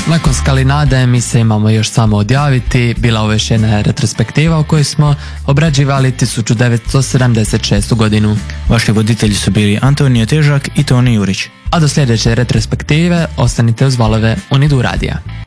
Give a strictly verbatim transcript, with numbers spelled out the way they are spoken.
Nakon Skalinade mi se imamo još samo odjaviti. Bila ovo još jedna retrospektiva u kojoj smo obrađivali tisuću devetsto sedamdeset šestu godinu. Vaši voditelji su bili Antonio Težak i Toni Jurić. A do sljedeće retrospektive ostanite uz valove Unidu radija.